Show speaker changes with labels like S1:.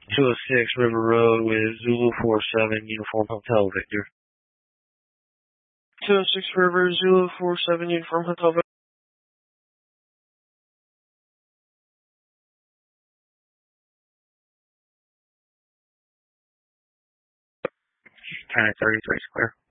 S1: 206 River Road with Zulu 47 Uniform Hotel Victor. 206 River, Zulu 47 Uniform Hotel Victor. County 33 Square.